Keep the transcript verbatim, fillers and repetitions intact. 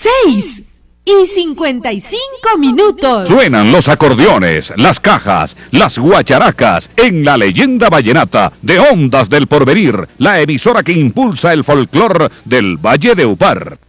seis y cincuenta y cinco minutos. Suenan los acordeones, las cajas, las guacharacas en la leyenda vallenata de Ondas del Porvenir, la emisora que impulsa el folclor del Valle de Upar.